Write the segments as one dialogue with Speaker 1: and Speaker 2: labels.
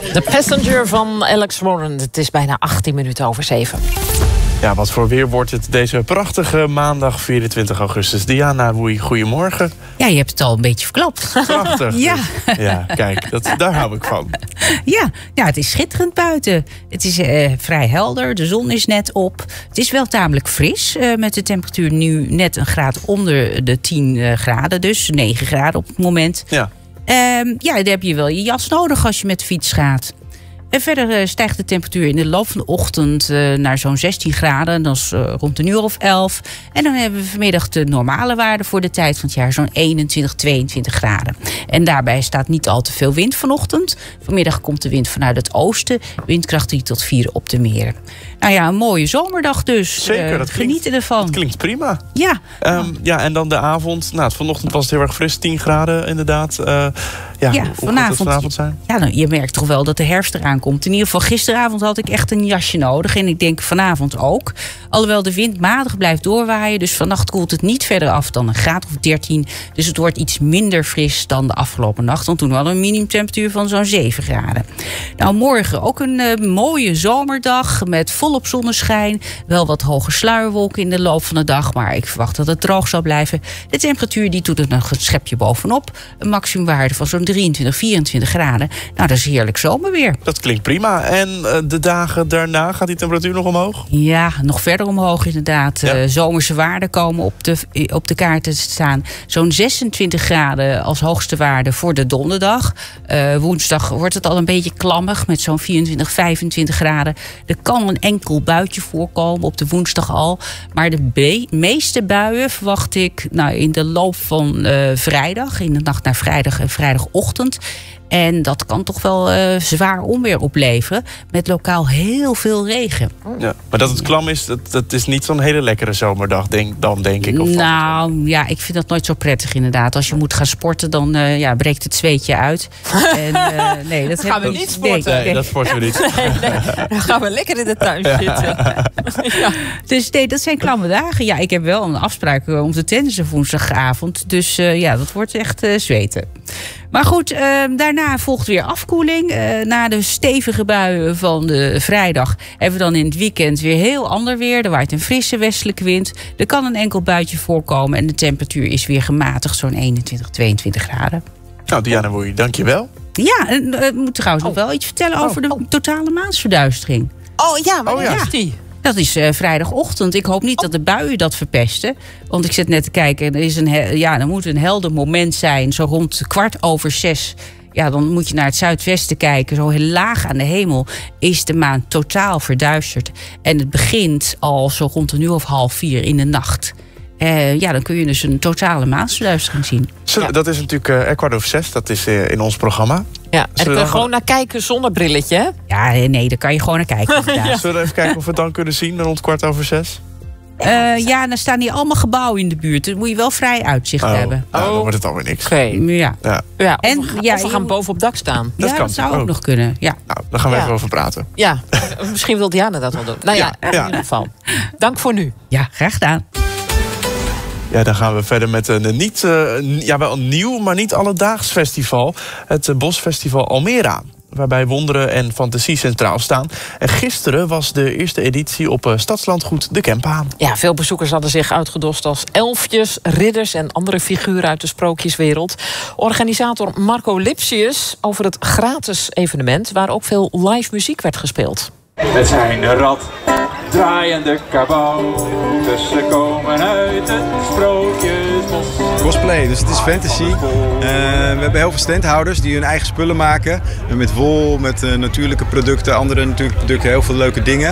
Speaker 1: The Passenger van Alex Warren. Het is bijna 18 minuten over 7.
Speaker 2: Ja, wat voor weer wordt het deze prachtige maandag 24 augustus. Diana Woei, goedemorgen.
Speaker 3: Ja, je hebt het al een beetje verklapt.
Speaker 2: Prachtig.
Speaker 3: Ja.
Speaker 2: Ja, kijk, daar hou ik van.
Speaker 3: Ja, het is schitterend buiten. Het is vrij helder, de zon is net op. Het is wel tamelijk fris, met de temperatuur nu net een graad onder de 10 graden. Dus 9 graden op het moment.
Speaker 2: Ja.
Speaker 3: Daar heb je wel je jas nodig als je met de fiets gaat. En verder stijgt de temperatuur in de loop van de ochtend naar zo'n 16 graden. Dat is rond een uur of 11. En dan hebben we vanmiddag de normale waarde voor de tijd van het jaar. Zo'n 21, 22 graden. En daarbij staat niet al te veel wind vanochtend. Vanmiddag komt de wind vanuit het oosten. Windkracht 3 tot 4 op de meren. Nou ja, een mooie zomerdag dus.
Speaker 2: Zeker, dat
Speaker 3: genieten ervan.
Speaker 2: Dat klinkt prima.
Speaker 3: Ja.
Speaker 2: En dan de avond. Nou, vanochtend was het heel erg fris, 10 graden inderdaad. Hoe
Speaker 3: vanavond
Speaker 2: zijn?
Speaker 3: Ja, je merkt toch wel dat de herfst eraan komt. In ieder geval gisteravond had ik echt een jasje nodig. En ik denk vanavond ook. Alhoewel de wind matig blijft doorwaaien. Dus vannacht koelt het niet verder af dan een graad of 13. Dus het wordt iets minder fris dan de afgelopen nacht. Want toen hadden we een minimumtemperatuur van zo'n 7 graden. Nou, morgen ook een mooie zomerdag. Met volop zonneschijn. Wel wat hoge sluierwolken in de loop van de dag. Maar ik verwacht dat het droog zal blijven. De temperatuur die doet er nog een schepje bovenop. Een maximumwaarde van zo'n 23, 24 graden. Nou, dat is heerlijk zomerweer.
Speaker 2: Dat klinkt prima. En de dagen daarna gaat die temperatuur nog omhoog?
Speaker 3: Ja, nog verder omhoog inderdaad.
Speaker 2: Ja.
Speaker 3: Zomerse waarden komen op de kaart te staan. Zo'n 26 graden als hoogste waarde voor de donderdag. Woensdag wordt het al een beetje klammig met zo'n 24, 25 graden. Er kan een enkel buitje voorkomen op de woensdag al. Maar de meeste buien verwacht ik in de loop van vrijdag. In de nacht naar vrijdag en vrijdagochtend. En dat kan toch wel zwaar onweer opleveren. Met lokaal heel veel regen.
Speaker 2: Ja, maar dat het klam is, dat is niet zo'n hele lekkere zomerdag, denk ik. Of
Speaker 3: ja, ik vind dat nooit zo prettig inderdaad. Als je moet gaan sporten, dan breekt het zweetje uit. En, dat
Speaker 1: gaan we niet sporten.
Speaker 2: Nee, dat sporten we niet.
Speaker 1: Nee, dan gaan we lekker in de tuin zitten. Ja.
Speaker 3: Dus dat zijn klamme dagen. Ja, ik heb wel een afspraak om te tennissen woensdagavond. Dus dat wordt echt zweten. Maar goed, daarna volgt weer afkoeling. Na de stevige buien van de vrijdag hebben we dan in het weekend weer heel ander weer. Er waait een frisse westelijke wind. Er kan een enkel buitje voorkomen en de temperatuur is weer gematigd, zo'n 21, 22 graden.
Speaker 2: Nou, Diana Woei, dank je wel.
Speaker 3: Ja, ik moet trouwens nog wel iets vertellen over de totale maansverduistering.
Speaker 1: Wanneer is die?
Speaker 3: Dat is vrijdagochtend. Ik hoop niet dat de buien dat verpesten. Want ik zit net te kijken. Er moet een helder moment zijn. Zo rond 5:15. Ja, dan moet je naar het zuidwesten kijken. Zo heel laag aan de hemel is de maan totaal verduisterd. En het begint al zo rond een uur of 3:30 in de nacht. Dan kun je dus een totale maansverduistering zien.
Speaker 2: Dat is natuurlijk 5:15. Dat is in ons programma.
Speaker 1: Ja, en dan kun je gewoon naar kijken zonder brilletje, hè?
Speaker 3: Ja, nee, daar kan je gewoon naar kijken.
Speaker 2: Ja. Zullen we even kijken of we het dan kunnen zien rond 5:15?
Speaker 3: Dan staan hier allemaal gebouwen in de buurt. Dan moet je wel vrij uitzicht hebben.
Speaker 2: Dan wordt het alweer niks.
Speaker 1: Okay.
Speaker 3: Ja.
Speaker 1: Of we gaan boven op dak staan.
Speaker 3: Dat zou ook nog kunnen. Ja.
Speaker 2: Nou, daar gaan we even over praten.
Speaker 1: Ja, misschien wil Diana dat wel doen. Nou ja, in ieder geval. Dank voor nu.
Speaker 3: Ja, graag gedaan.
Speaker 2: Ja, dan gaan we verder met wel een nieuw, maar niet alledaags festival. Het Bosfestival Almera. Waarbij wonderen en fantasie centraal staan. En gisteren was de eerste editie op stadslandgoed De Kemphaan.
Speaker 1: Ja, veel bezoekers hadden zich uitgedost als elfjes, ridders en andere figuren uit de sprookjeswereld. Organisator Marco Lipsius over het gratis evenement, waar ook veel live muziek werd gespeeld.
Speaker 4: Het zijn de rad, draaiende kabouters, ze komen uit het sprookjesbos.
Speaker 5: Cosplay, dus het is fantasy. We hebben heel veel standhouders die hun eigen spullen maken. Met wol, met natuurlijke producten, andere natuurlijke producten, heel veel leuke dingen.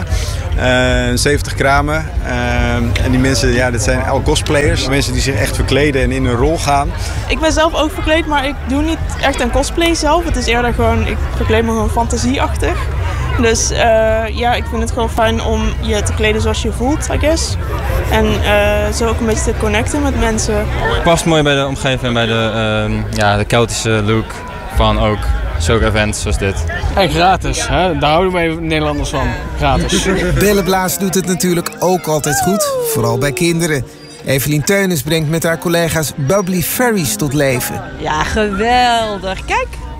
Speaker 5: 70 kramen. En die mensen, dat zijn al cosplayers. Mensen die zich echt verkleden en in hun rol gaan.
Speaker 6: Ik ben zelf ook verkleed, maar ik doe niet echt aan cosplay zelf. Het is eerder gewoon, ik verkleed me gewoon fantasieachtig. Dus ik vind het gewoon fijn om je te kleden zoals je voelt, I guess. En zo ook een beetje te connecten met mensen.
Speaker 7: Het past mooi bij de omgeving en bij de Keltische look van ook zulke events zoals dit.
Speaker 8: En gratis, hè? Daar houden wij Nederlanders van. Gratis.
Speaker 9: Bellenblaas doet het natuurlijk ook altijd goed, vooral bij kinderen. Evelien Teunis brengt met haar collega's bubbly fairies tot leven.
Speaker 10: Ja, geweldig. Kijk.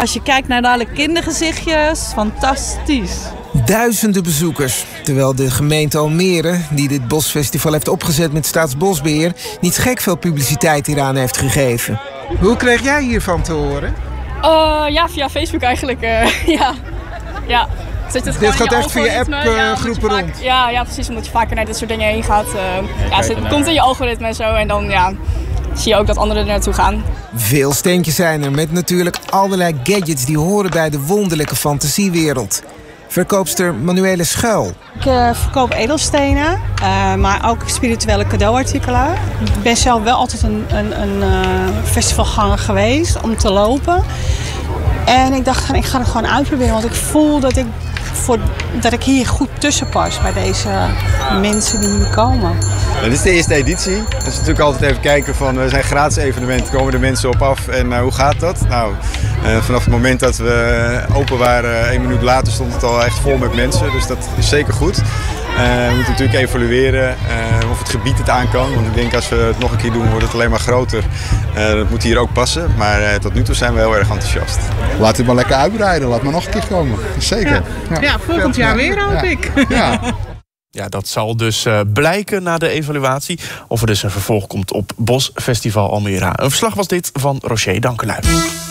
Speaker 10: Als je kijkt naar alle kindergezichtjes, fantastisch.
Speaker 9: Duizenden bezoekers. Terwijl de gemeente Almere, die dit bosfestival heeft opgezet met Staatsbosbeheer, niet gek veel publiciteit hieraan heeft gegeven. Hoe kreeg jij hiervan te horen?
Speaker 11: Ja, via Facebook eigenlijk. Ja.
Speaker 9: Dit gaat echt via appgroepen rond?
Speaker 11: Ja, precies. Omdat je vaker naar dit soort dingen heen gaat. Het komt in je algoritme en zo. En dan zie je ook dat anderen er naartoe gaan.
Speaker 9: Veel steentjes zijn er met natuurlijk allerlei gadgets die horen bij de wonderlijke fantasiewereld. Verkoopster Manuele Schuil.
Speaker 12: Ik verkoop edelstenen, maar ook spirituele cadeauartikelen. Ik ben zelf wel altijd een festivalganger geweest om te lopen. En ik dacht, ik ga het gewoon uitproberen, want ik voel dat ik hier goed tussen pas bij deze mensen die hier komen.
Speaker 5: Dit is de eerste editie. Dat is natuurlijk altijd even kijken van, we zijn gratis evenementen, komen er mensen op af en hoe gaat dat? Nou, vanaf het moment dat we open waren, 1 minuut later stond het al echt vol met mensen. Dus dat is zeker goed. We moeten natuurlijk evalueren of het gebied het aan kan. Want ik denk als we het nog een keer doen, wordt het alleen maar groter. Dat moet hier ook passen. Maar tot nu toe zijn we heel erg enthousiast.
Speaker 13: Laat het maar lekker uitbreiden. Laat maar nog een keer komen. Zeker.
Speaker 14: Ja, volgend jaar weer hoop ik.
Speaker 13: Ja.
Speaker 2: Ja, dat zal dus blijken na de evaluatie. Of er dus een vervolg komt op Bosfestival Almere. Een verslag was dit van Roger Dankelui.